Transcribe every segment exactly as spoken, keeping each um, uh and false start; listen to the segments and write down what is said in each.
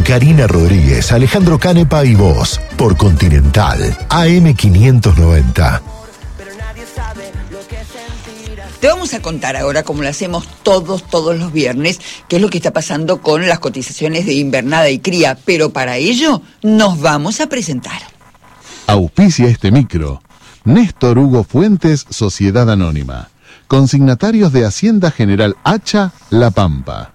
Karina Rodríguez, Alejandro Canepa y vos, por Continental, A M quinientos noventa. Te vamos a contar ahora, como lo hacemos todos, todos los viernes, qué es lo que está pasando con las cotizaciones de invernada y cría, pero para ello nos vamos a presentar. Auspicia este micro. Néstor Hugo Fuentes, Sociedad Anónima. Consignatarios de Hacienda General Hacha, La Pampa.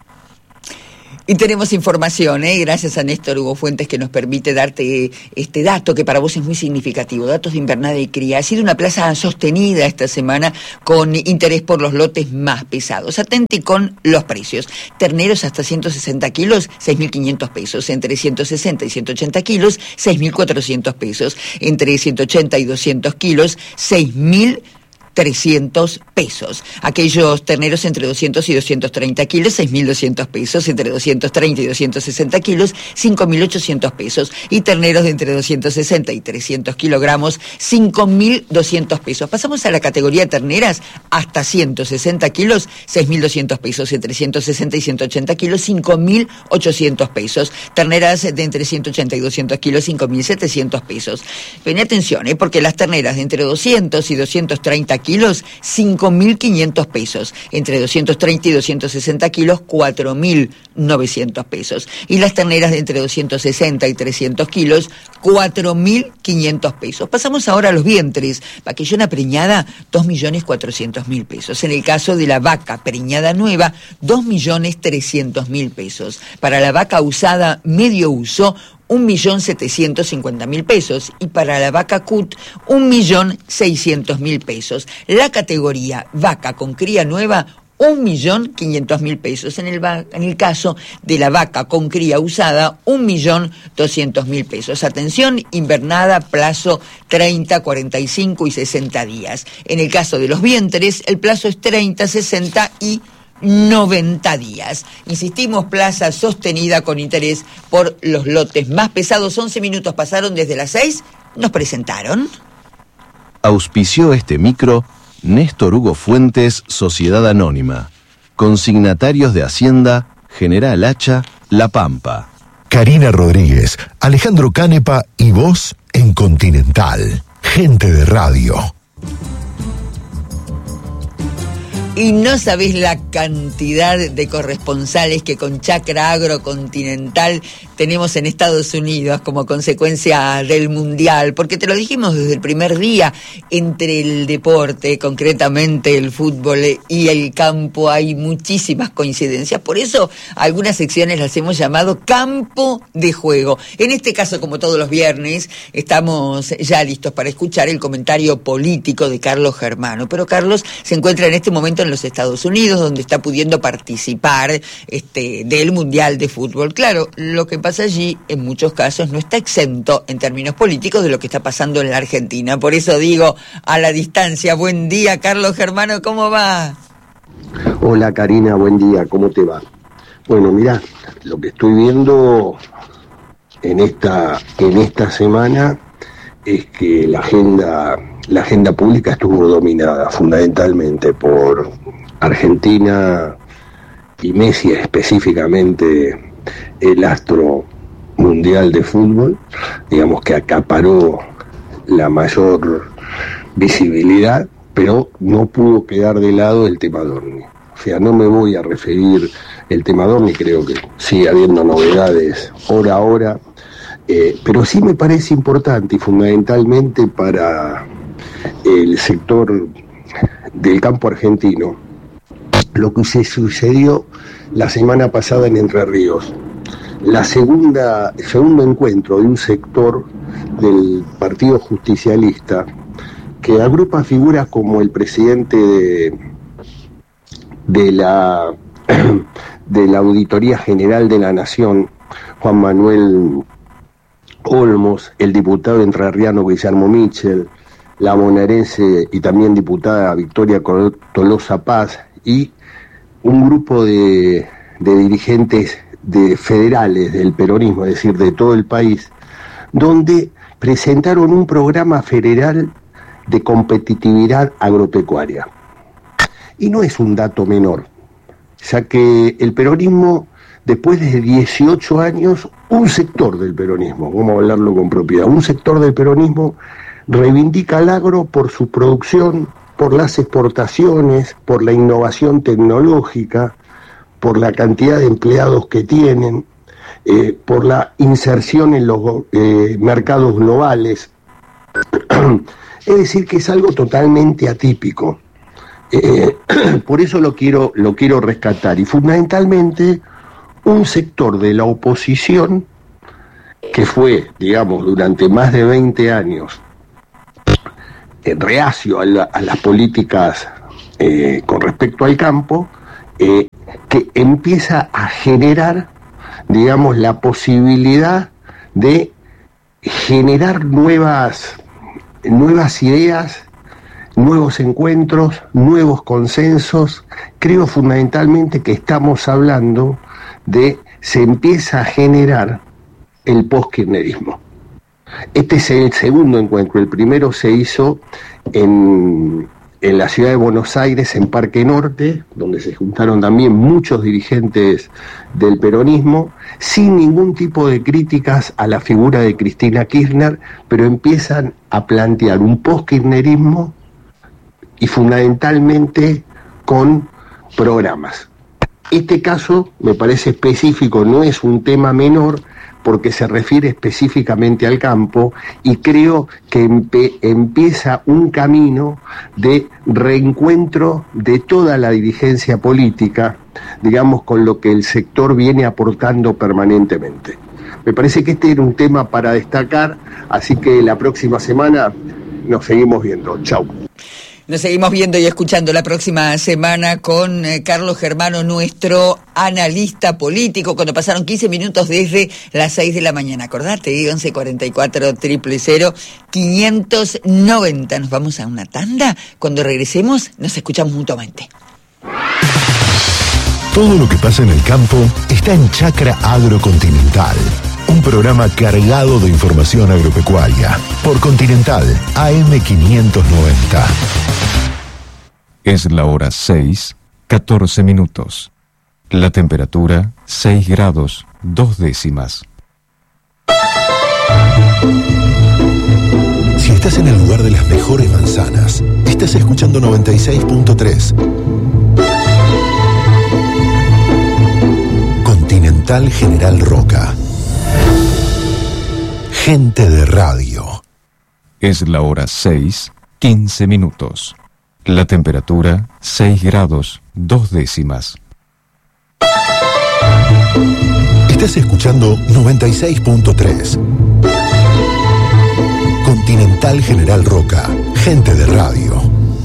Y tenemos información, ¿eh? Gracias a Néstor Hugo Fuentes, que nos permite darte este dato que para vos es muy significativo. Datos de invernada y cría. Ha sido una plaza sostenida esta semana con interés por los lotes más pesados. Atente con los precios. Terneros hasta ciento sesenta kilos, seis mil quinientos pesos. Entre ciento sesenta y ciento ochenta kilos, seis mil cuatrocientos pesos. Entre ciento ochenta y doscientos kilos, seis mil trescientos pesos. Aquellos terneros entre doscientos y doscientos treinta kilos, seis mil doscientos pesos. Entre doscientos treinta y doscientos sesenta kilos, cinco mil ochocientos pesos. Y terneros de entre doscientos sesenta y trescientos kilogramos, cinco mil doscientos pesos. Pasamos a la categoría terneras hasta ciento sesenta kilos, seis mil doscientos pesos. Entre ciento sesenta y ciento ochenta kilos, cinco mil ochocientos pesos. Terneras de entre ciento ochenta y doscientos kilos, cinco mil setecientos pesos. Ven atención, ¿eh? Porque las terneras de entre doscientos y doscientos treinta kilos, cinco mil quinientos pesos. Entre doscientos treinta y doscientos sesenta kilos, cuatro mil novecientos pesos. Y las terneras de entre doscientos sesenta y trescientos kilos, cuatro mil quinientos pesos. Pasamos ahora a los vientres. Vaquillona preñada, dos millones cuatrocientos mil pesos. En el caso de la vaca preñada nueva, dos millones trescientos mil pesos. Para la vaca usada medio uso, un millón setecientos cincuenta mil pesos, y para la vaca cut, un millón seiscientos mil pesos. La categoría vaca con cría nueva, un millón quinientos mil pesos. En el, va- en el caso de la vaca con cría usada, un millón doscientos mil pesos. Atención, invernada, plazo treinta, cuarenta y cinco y sesenta días. En el caso de los vientres, el plazo es treinta, sesenta y noventa días. Insistimos, plaza sostenida con interés por los lotes más pesados. once minutos pasaron desde las seis, nos presentaron. Auspició este micro Néstor Hugo Fuentes, Sociedad Anónima. Consignatarios de Hacienda General Hacha, La Pampa. Karina Rodríguez, Alejandro Canepa y vos en Continental. Gente de radio. Y no sabés la cantidad de corresponsales que con Chacra Agrocontinental tenemos en Estados Unidos como consecuencia del Mundial, porque te lo dijimos desde el primer día, entre el deporte, concretamente el fútbol y el campo, hay muchísimas coincidencias. Por eso algunas secciones las hemos llamado Campo de Juego. En este caso, como todos los viernes, estamos ya listos para escuchar el comentario político de Carlos Germano. Pero Carlos se encuentra en este momento en los Estados Unidos, donde está pudiendo participar este, del Mundial de Fútbol. Claro, lo que pasa allí, en muchos casos, no está exento en términos políticos de lo que está pasando en la Argentina. Por eso digo, a la distancia, buen día, Carlos Germano, ¿cómo va? Hola Karina, buen día, ¿cómo te va? Bueno, mirá, lo que estoy viendo en esta, en esta semana es que la agenda, la agenda pública estuvo dominada fundamentalmente por Argentina y Messi, específicamente el astro mundial de fútbol, digamos que acaparó la mayor visibilidad, pero no pudo quedar de lado el tema Dorni. O sea, no me voy a referir el tema Dorni, creo que sigue habiendo novedades hora a hora, eh, pero sí me parece importante y fundamentalmente para el sector del campo argentino lo que se sucedió la semana pasada en Entre Ríos. La segunda, el segundo encuentro de un sector del Partido Justicialista que agrupa figuras como el presidente de, de la de la Auditoría General de la Nación, Juan Manuel Olmos, el diputado entrerriano Guillermo Michel, la bonaerense y también diputada Victoria Tolosa Paz, y un grupo de, de dirigentes de federales del peronismo, es decir, de todo el país, donde presentaron un programa federal de competitividad agropecuaria. Y no es un dato menor, ya que el peronismo después de dieciocho años, un sector del peronismo, vamos a hablarlo con propiedad, un sector del peronismo reivindica al agro por su producción, por las exportaciones, por la innovación tecnológica, por la cantidad de empleados que tienen, eh, por la inserción en los eh, mercados globales. Es decir, que es algo totalmente atípico. Eh, por eso lo quiero, lo quiero rescatar. Y fundamentalmente, un sector de la oposición que fue, digamos, durante más de veinte años eh, reacio a, la, a las políticas eh, con respecto al campo, eh, que empieza a generar, digamos, la posibilidad de generar nuevas, nuevas ideas, nuevos encuentros, nuevos consensos. Creo fundamentalmente que estamos hablando de, se empieza a generar el post-kirchnerismo. Este es el segundo encuentro. El primero se hizo en, en la ciudad de Buenos Aires, en Parque Norte, donde se juntaron también muchos dirigentes del peronismo, sin ningún tipo de críticas a la figura de Cristina Kirchner, pero empiezan a plantear un post-kirchnerismo y fundamentalmente con programas. Este caso me parece específico, no es un tema menor, porque se refiere específicamente al campo, y creo que empe- empieza un camino de reencuentro de toda la dirigencia política, digamos, con lo que el sector viene aportando permanentemente. Me parece que este era un tema para destacar, así que la próxima semana nos seguimos viendo. Chau. Nos seguimos viendo y escuchando la próxima semana con eh, Carlos Germano, nuestro analista político, cuando pasaron quince minutos desde las seis de la mañana. Acordate, once cuarenta y cuatro, cero cero, quinientos noventa. Nos vamos a una tanda. Cuando regresemos, nos escuchamos mutuamente. Todo lo que pasa en el campo está en Chacra Agrocontinental. Un programa cargado de información agropecuaria. Por Continental, A M quinientos noventa. Es la hora seis, catorce minutos. La temperatura, seis grados, dos décimas. Si estás en el lugar de las mejores manzanas, estás escuchando noventa y seis punto tres. Continental General Roca. Gente de radio. Es la hora seis, quince minutos. La temperatura, seis grados, dos décimas. Estás escuchando noventa y seis punto tres. Continental General Roca. Gente de radio.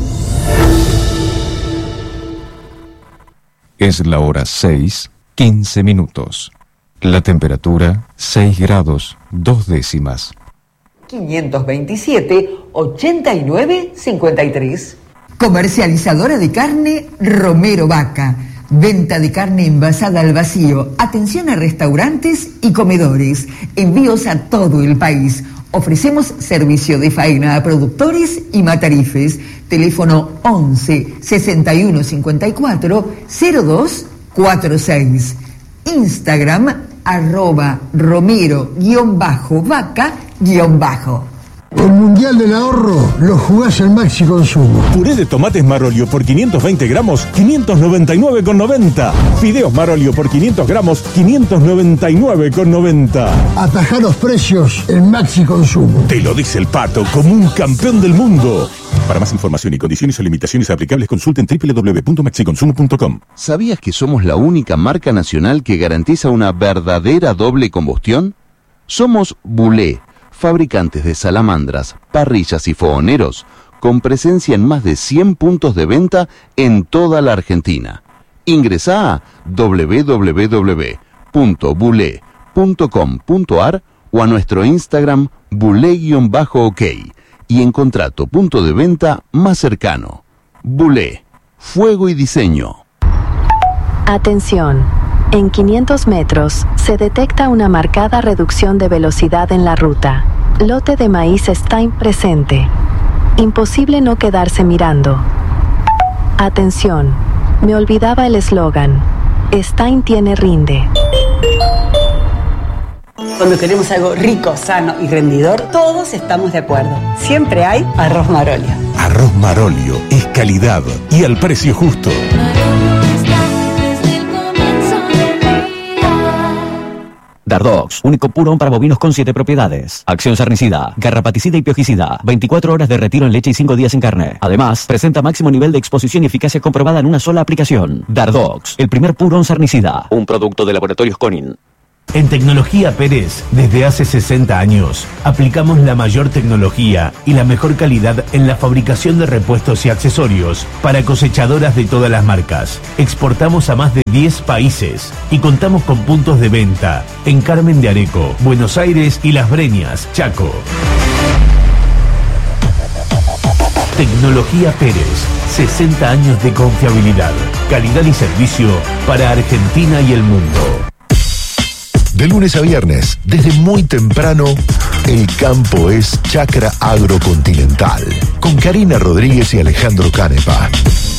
Es la hora seis, quince minutos. La temperatura, seis grados, dos décimas. quinientos veintisiete, ochenta y nueve, cincuenta y tres. Comercializadora de carne Romero Vaca. Venta de carne envasada al vacío. Atención a restaurantes y comedores. Envíos a todo el país. Ofrecemos servicio de faena a productores y matarifes. Teléfono once, sesenta y uno, cincuenta y cuatro, cero dos cuarenta y seis. Instagram arroba romero guión bajo vaca guión bajo. El Mundial del Ahorro lo jugás en Maxi Consumo. Puré de tomates Marolio por quinientos veinte gramos, quinientos noventa y nueve con noventa. Fideos Marolio por quinientos gramos, quinientos noventa y nueve con noventa. Atajá los precios en Maxi Consumo. Te lo dice el Pato como un campeón del mundo. Para más información y condiciones o limitaciones aplicables, consulten doble u doble u doble u punto maxi consumo punto com. ¿Sabías que somos la única marca nacional que garantiza una verdadera doble combustión? Somos Bulé, fabricantes de salamandras, parrillas y fogoneros, con presencia en más de cien puntos de venta en toda la Argentina. Ingresá a doble u doble u doble u punto bulé punto com punto ar o a nuestro Instagram bulé-ok y encontrá tu punto de venta más cercano. Bulé, fuego y diseño. Atención. En quinientos metros se detecta una marcada reducción de velocidad en la ruta. Lote de maíz Stein presente. Imposible no quedarse mirando. Atención. Me olvidaba el eslogan. Stein tiene rinde. Cuando queremos algo rico, sano y rendidor, todos estamos de acuerdo. Siempre hay arroz Marolio. Arroz Marolio es calidad y al precio justo. Dardox, único purón para bovinos con siete propiedades. Acción sarnicida, garrapaticida y piojicida. veinticuatro horas de retiro en leche y cinco días en carne. Además, presenta máximo nivel de exposición y eficacia comprobada en una sola aplicación. Dardox, el primer purón sarnicida. Un producto de Laboratorios Conin. En Tecnología Pérez, desde hace sesenta años, aplicamos la mayor tecnología y la mejor calidad en la fabricación de repuestos y accesorios para cosechadoras de todas las marcas. Exportamos a más de diez países y contamos con puntos de venta en Carmen de Areco, Buenos Aires y Las Breñas, Chaco. Tecnología Pérez, sesenta años de confiabilidad, calidad y servicio para Argentina y el mundo. De lunes a viernes, desde muy temprano, el campo es Chacra Agrocontinental, con Karina Rodríguez y Alejandro Canepa.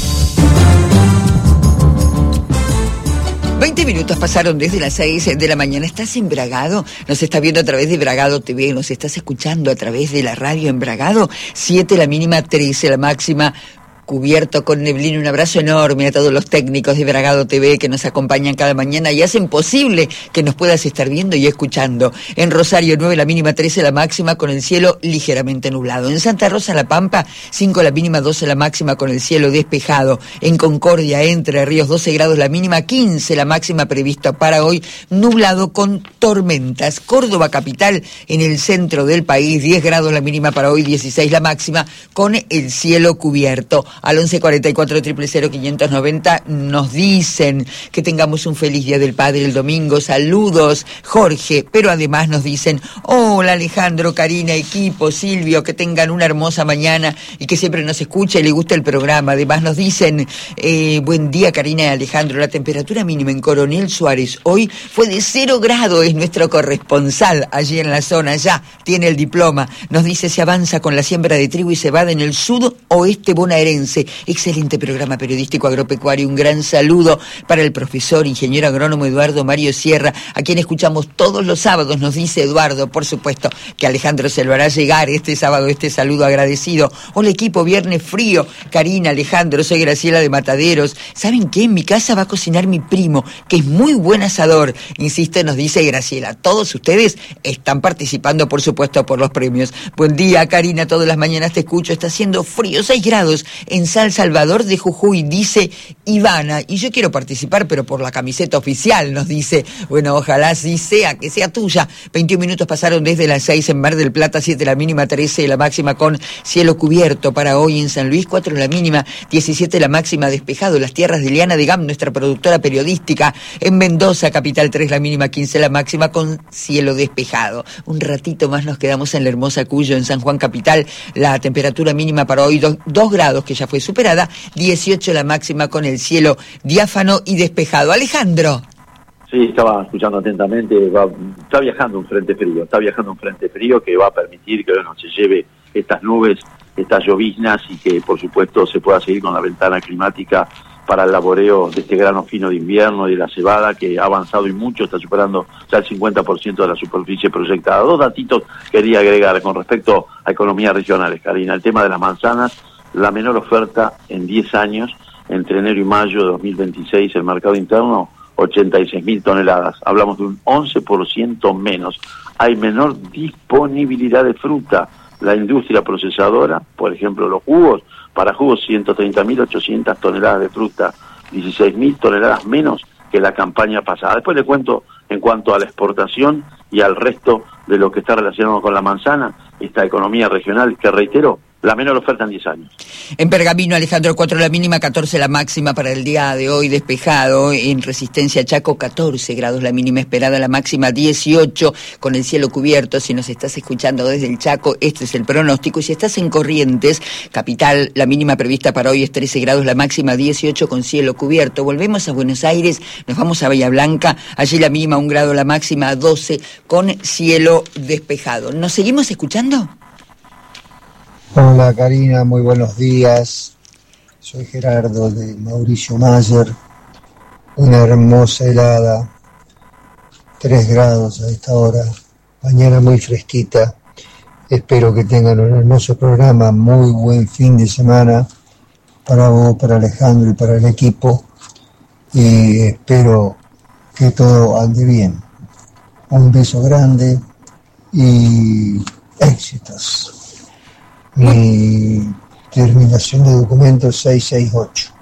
veinte minutos pasaron desde las seis de la mañana. ¿Estás en Bragado? Nos estás viendo a través de Bragado T V, nos estás escuchando a través de la radio en Bragado. siete la mínima, trece la máxima. Cubierto con neblina. Un abrazo enorme a todos los técnicos de Bragado T V que nos acompañan cada mañana y hacen posible que nos puedas estar viendo y escuchando. En Rosario, nueve la mínima, trece la máxima, con el cielo ligeramente nublado. En Santa Rosa, La Pampa, cinco la mínima, doce la máxima, con el cielo despejado. En Concordia, Entre Ríos, doce grados la mínima, quince la máxima prevista para hoy, nublado con tormentas. Córdoba capital, en el centro del país, diez grados la mínima para hoy, dieciséis la máxima, con el cielo cubierto. Al once cuarenta y cuatro, cero cero cero, quinientos noventa nos dicen que tengamos un feliz Día del Padre el domingo. Saludos, Jorge. Pero además nos dicen, hola Alejandro, Karina, equipo, Silvio, que tengan una hermosa mañana y que siempre nos escuche y le guste el programa. Además nos dicen, eh, buen día Karina y Alejandro, la temperatura mínima en Coronel Suárez hoy fue de cero grado, es nuestro corresponsal allí en la zona, ya tiene el diploma. Nos dice, se avanza con la siembra de trigo y cebada en el sudoeste bonaerense. Excelente programa periodístico agropecuario. Un gran saludo para el profesor, ingeniero agrónomo Eduardo Mario Sierra, a quien escuchamos todos los sábados, nos dice Eduardo. Por supuesto que Alejandro se lo hará llegar este sábado este saludo agradecido. Hola equipo, viernes frío. Karina, Alejandro, soy Graciela de Mataderos. ¿Saben qué? En mi casa va a cocinar mi primo, que es muy buen asador. Insiste, nos dice Graciela. Todos ustedes están participando, por supuesto, por los premios. Buen día, Karina, todas las mañanas te escucho. Está haciendo frío, seis grados en San Salvador de Jujuy, dice Ivana. Y yo quiero participar, pero por la camiseta oficial, nos dice. Bueno, ojalá sí sea, que sea tuya. veintiún minutos pasaron desde las seis en Mar del Plata, siete la mínima, trece la máxima, con cielo cubierto para hoy. En San Luis, cuatro la mínima, diecisiete la máxima, despejado. Las tierras de Liana de Gam, nuestra productora periodística. En Mendoza, capital, tres la mínima, quince la máxima, con cielo despejado. Un ratito más nos quedamos en la hermosa Cuyo. En San Juan capital, la temperatura mínima para hoy, dos grados, que ya fue superada, dieciocho la máxima, con el cielo diáfano y despejado. Alejandro. Sí, estaba escuchando atentamente. Va, está viajando un frente frío, está viajando un frente frío que va a permitir que no se lleve estas nubes, estas lloviznas, y que por supuesto se pueda seguir con la ventana climática para el laboreo de este grano fino de invierno y de la cebada, que ha avanzado y mucho, está superando ya el cincuenta por ciento de la superficie proyectada. Dos datitos quería agregar con respecto a economías regionales, Karina. El tema de las manzanas, la menor oferta en diez años, entre enero y mayo de dos mil veintiséis, el mercado interno, ochenta y seis mil toneladas. Hablamos de un once por ciento menos. Hay menor disponibilidad de fruta. La industria procesadora, por ejemplo, los jugos, para jugos ciento treinta mil ochocientas toneladas de fruta, dieciséis mil toneladas menos que la campaña pasada. Después le cuento en cuanto a la exportación y al resto de lo que está relacionado con la manzana, esta economía regional que, reitero, la menor oferta en diez años. En Pergamino, Alejandro, cuatro la mínima, catorce la máxima para el día de hoy, despejado. En Resistencia, Chaco, catorce grados la mínima esperada, la máxima dieciocho, con el cielo cubierto. Si nos estás escuchando desde el Chaco, este es el pronóstico. Y si estás en Corrientes, capital, la mínima prevista para hoy es trece grados, la máxima dieciocho, con cielo cubierto. Volvemos a Buenos Aires, nos vamos a Bahía Blanca, allí la mínima un grado, la máxima doce, con cielo despejado. ¿Nos seguimos escuchando? Hola Karina, muy buenos días. Soy Gerardo de Mauricio Mayer. Una hermosa helada, tres grados a esta hora mañana muy fresquita. Espero que tengan un hermoso programa, muy buen fin de semana para vos, para Alejandro y para el equipo. Y espero que todo ande bien. Un beso grande y éxitos. Mi terminación de documento seis seis ocho.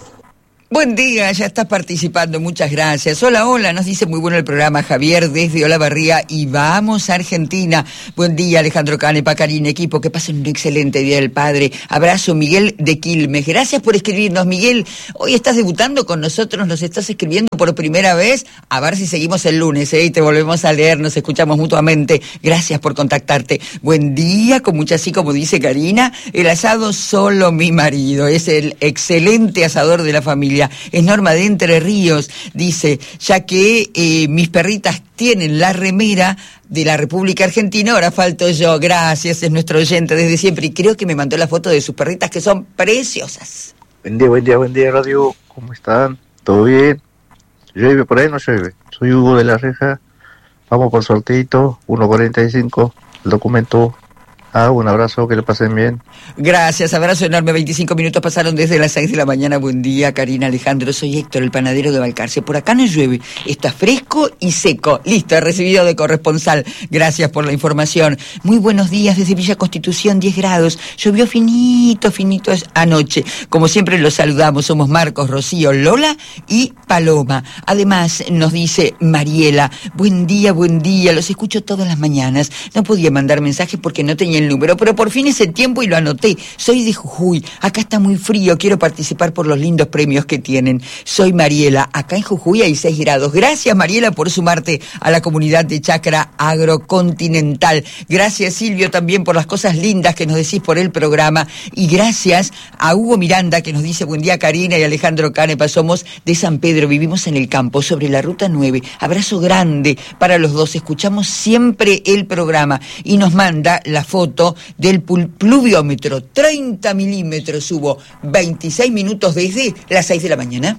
Buen día, ya estás participando, muchas gracias. Hola, hola, nos dice muy bueno el programa Javier desde Olavarría y vamos a Argentina. Buen día, Alejandro Canepa, Karina, equipo, que pasen un excelente Día del Padre. Abrazo, Miguel de Quilmes. Gracias por escribirnos, Miguel. Hoy estás debutando con nosotros, nos estás escribiendo por primera vez. A ver si seguimos el lunes, ¿eh? Y te volvemos a leer, nos escuchamos mutuamente. Gracias por contactarte. Buen día, con mucha así como dice Karina. El asado solo mi marido, es el excelente asador de la familia. Es Norma de Entre Ríos, dice, ya que eh, mis perritas tienen la remera de la República Argentina, ahora falto yo. Gracias, es nuestro oyente desde siempre y creo que me mandó la foto de sus perritas que son preciosas. Buen día, buen día, buen día, radio. ¿Cómo están? ¿Todo bien? ¿Llueve por ahí? No llueve. Soy Hugo de la Reja. Vamos por sorteito, uno cuarenta y cinco, el documento. Ah, un abrazo, que le pasen bien. Gracias, abrazo enorme. veinticinco minutos pasaron desde las seis de la mañana. Buen día, Karina, Alejandro. Soy Héctor, el panadero de Balcarce. Por acá no llueve, está fresco y seco. Listo, he recibido de corresponsal. Gracias por la información. Muy buenos días desde Villa Constitución, diez grados. Llovió finito, finito anoche. Como siempre los saludamos, somos Marcos, Rocío, Lola y Paloma. Además, nos dice Mariela, buen día, buen día, los escucho todas las mañanas. No podía mandar mensajes porque no tenía el número, pero por fin ese tiempo y lo anoté. Soy de Jujuy, acá está muy frío, quiero participar por los lindos premios que tienen. Soy Mariela, acá en Jujuy hay seis grados. Gracias, Mariela, por sumarte a la comunidad de Chacra Agrocontinental. Gracias, Silvio, también por las cosas lindas que nos decís por el programa. Y gracias a Hugo Miranda, que nos dice, buen día, Karina y Alejandro Canepa, somos de San Pedro, vivimos en el campo, sobre la ruta nueve. Abrazo grande para los dos, escuchamos siempre el programa. Y nos manda la foto del pluviómetro, treinta milímetros hubo, veintiséis minutos desde las seis de la mañana.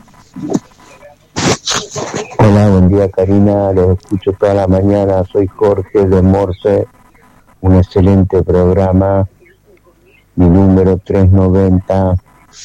Hola, buen día, Karina, los escucho toda la mañana, soy Jorge de Morse, un excelente programa, mi número trescientos noventa.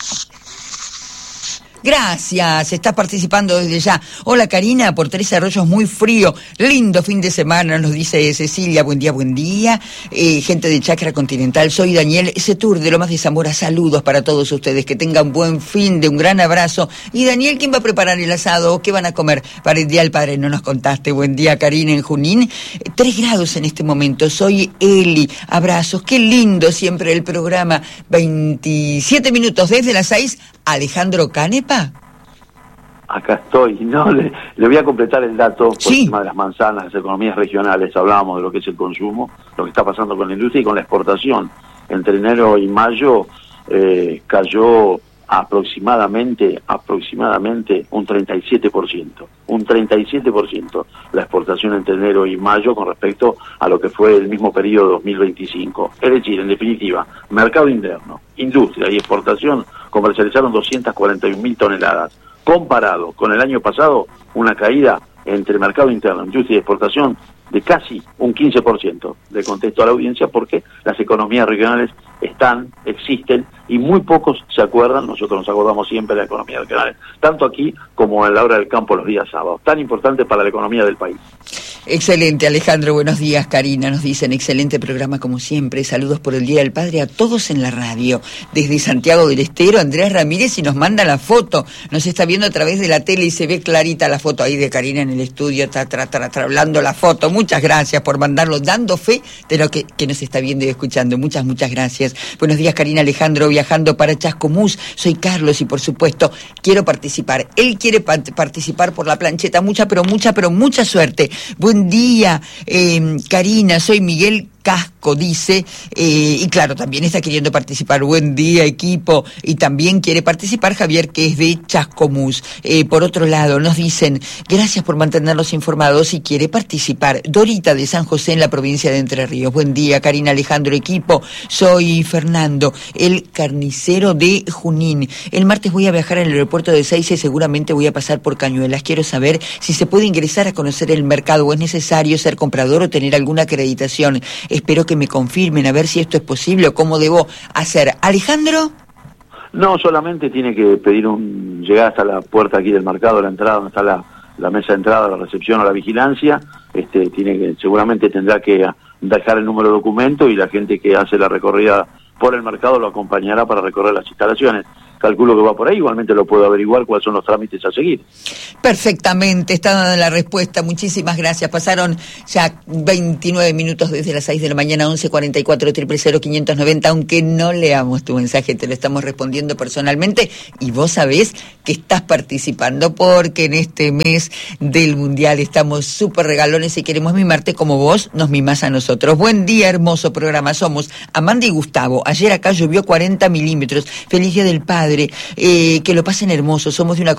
Gracias, estás participando desde ya. Hola, Karina, por Tres Arroyos, muy frío, lindo fin de semana, nos dice Cecilia, buen día, buen día. Eh, gente de Chacra Continental, soy Daniel Setur de Lomas de Zamora, saludos para todos ustedes, que tengan buen fin de un gran abrazo. Y Daniel, ¿quién va a preparar el asado? ¿Qué van a comer para el Día del Padre? No nos contaste. Buen día, Karina, en Junín. Tres grados en este momento, soy Eli, abrazos, qué lindo siempre el programa. veintisiete minutos desde las seis, Alejandro Canepa. Acá estoy, no le, le voy a completar el dato por sí. encima de las manzanas, las economías regionales, hablábamos de lo que es el consumo, lo que está pasando con la industria y con la exportación. Entre enero y mayo eh, cayó aproximadamente, aproximadamente un treinta y siete por ciento, un treinta y siete por ciento la exportación entre enero y mayo con respecto a lo que fue el mismo periodo dos mil veinticinco. Es decir, en definitiva, mercado interno, industria y exportación comercializaron doscientas cuarenta y un mil toneladas. Comparado con el año pasado, una caída entre mercado interno, industria y exportación de casi un quince por ciento. Le contesto a la audiencia porque las economías regionales están, existen y muy pocos se acuerdan, nosotros nos acordamos siempre de las economías regionales, tanto aquí como en la hora del campo los días sábados, tan importante para la economía del país. Excelente, Alejandro, buenos días, Karina, nos dicen, excelente programa como siempre, saludos por el Día del Padre a todos en la radio, desde Santiago del Estero, Andrés Ramírez, y nos manda la foto, nos está viendo a través de la tele y se ve clarita la foto ahí de Karina en el estudio, está tra, tra, tra, hablando la foto, muchas gracias por mandarlo, dando fe de lo que, que nos está viendo y escuchando, muchas, muchas gracias. Buenos días, Karina, Alejandro, viajando para Chascomús, soy Carlos y por supuesto quiero participar, él quiere pa- participar por la plancheta, mucha, pero mucha, pero mucha suerte. Buen día, eh, Karina, soy Miguel Casco. Vasco, dice, eh, y claro, también está queriendo participar. Buen día, equipo, y también quiere participar Javier, que es de Chascomús. Eh, por otro lado, nos dicen, gracias por mantenernos informados, y quiere participar Dorita de San José en la provincia de Entre Ríos. Buen día, Karina, Alejandro, equipo, soy Fernando, el carnicero de Junín. El martes voy a viajar al aeropuerto de Seiza y seguramente voy a pasar por Cañuelas. Quiero saber si se puede ingresar a conocer el mercado o es necesario ser comprador o tener alguna acreditación. Espero que me confirmen a ver si esto es posible o cómo debo hacer. Alejandro. No, solamente tiene que pedir un llegar hasta la puerta aquí del mercado, la entrada donde está la, la mesa de entrada, la recepción o la vigilancia. Este, tiene que, seguramente tendrá que dejar el número de documento y la gente que hace la recorrida por el mercado lo acompañará para recorrer las instalaciones. Calculo que va por ahí, igualmente lo puedo averiguar cuáles son los trámites a seguir. Perfectamente, está dando la respuesta, muchísimas gracias. Pasaron ya veintinueve minutos desde las seis de la mañana, once cuarenta y cuatro, cero cero cero, quinientos noventa, aunque no leamos tu mensaje, te lo estamos respondiendo personalmente, y vos sabés que estás participando, porque en este mes del Mundial estamos súper regalones y queremos mimarte como vos nos mimás a nosotros. Buen día, hermoso programa, somos Amanda y Gustavo. Ayer acá llovió cuarenta milímetros, feliz día del padre. Eh, que lo pasen hermoso, somos de una